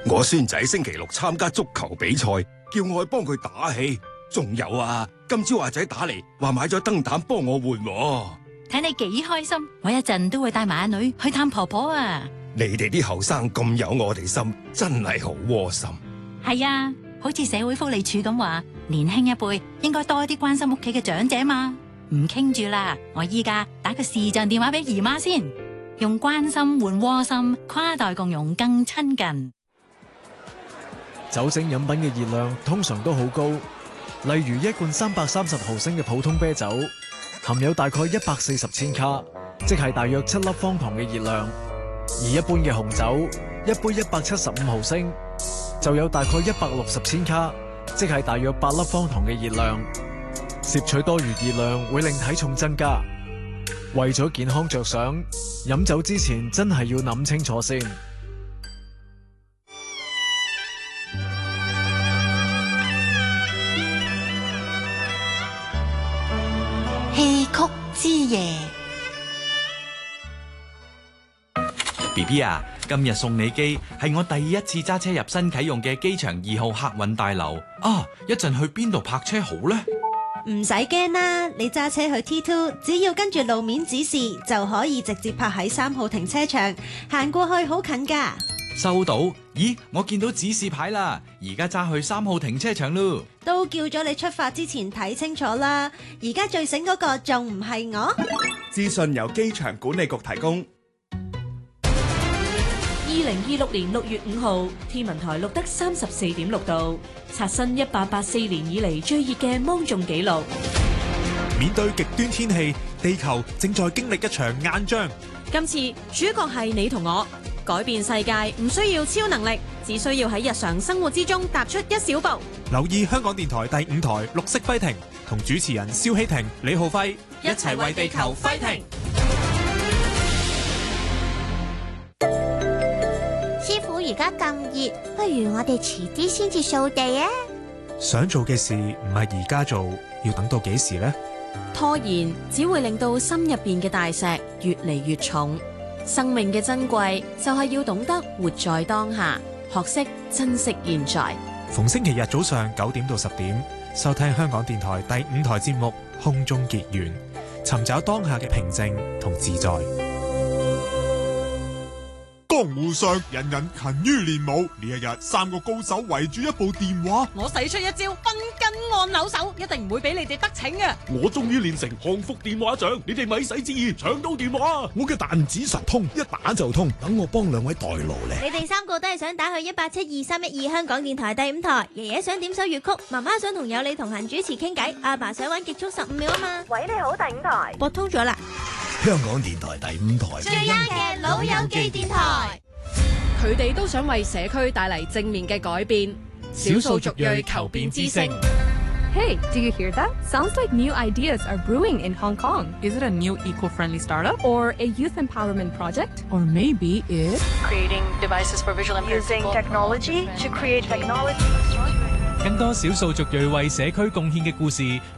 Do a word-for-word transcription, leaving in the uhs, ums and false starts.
我孫仔星期六參加足球比賽，叫我去幫佢打氣。仲有啊，今朝阿仔打嚟話買咗燈膽幫我換喎。 睇你幾開心，我一陣都會帶埋阿女去探婆婆啊。 你哋啲後生咁有我哋心，真係好窩心。 係啊，好似社會福利署咁話，年輕一輩應該多啲關心屋企嘅長者嘛。唔傾住啦，我依家打個視像電話俾姨媽先，用關心換窩心，跨代共融更親近。 酒精飲品嘅熱量通常都好高，例如一罐三百三十毫升嘅普通啤酒，含有大概一百四十千卡，即係大約七粒方糖嘅熱量；而一般嘅紅酒，一杯一百七十五毫升，就有大概一百六十千卡，即係大約八粒方糖嘅熱量。攝取多餘熱量會令體重增加，為咗健康着想，飲酒之前真係要諗清楚先。 戲曲之夜 ，B B 啊，今日送你機係我第一次揸車入新啟用嘅機場二號客運大樓啊！一陣去邊度泊車好呢？ 唔使驚啦，你揸車去 T 二，只要跟住路面指示就可以直接泊喺三號停車場，行過去好近噶。 收到。咦，我見到指示牌啦，而家揸去三號停車場咯。 都叫咗你出發之前睇清楚啦，而家最醒嗰個仲唔係我？ 資訊由機場管理局提供。 二零二六年六月五號，天文台錄得三十四點六度，刷新一八八四年以嚟最熱嘅芒種紀錄。 面對極端天氣，地球正在經歷一場硬仗。 今次主角係你同我，改變世界唔需要超能力，只需要喺日常生活之中踏出一小步。 留意香港電台第五台綠色輝停，同主持人蕭希婷、李浩輝一齊為地球輝停。 師傅，而家咁熱，不如我哋遲啲先至掃地啊！ 想做嘅事唔係而家做，要等到幾時呢？ 拖延只會令到心入邊嘅大石越嚟越重。生命嘅珍貴就係要懂得活在當下，學識珍惜現在。 逢星期日早上九點到十點，收聽香港電台第五台節目《空中結緣》，尋找當下嘅平靜同自在。 江湖上人人勤於練武，呢一日三個高手圍住一部電話， 我使出一招分筋按鈕手，一定唔會俾你哋得逞嘅。 我終於練成降服電話掌，你哋咪使旨意搶到電話。 我嘅彈指神通，一打就通。等我幫兩位代勞咧。 你哋三個都係想打去一八七二三一二香港電台第五台，爺爺想點首粵曲，媽媽想同有你同行主持傾偈，阿爸想玩極速十五秒啊嘛。 喂，你好，第五台撥通咗啦。 香港電台第五台最啱嘅老友記電台。 佢哋都想為社區帶嚟正面嘅改變。 少數族裔求變之聲。 Hey, do you hear that? Sounds like new ideas are brewing in Hong Kong. Is it a new eco-friendly startup? Or a youth empowerment project? Or maybe it's creating devices for visual impaired using technology to create technology. 更多少數族裔為社區貢獻嘅故事，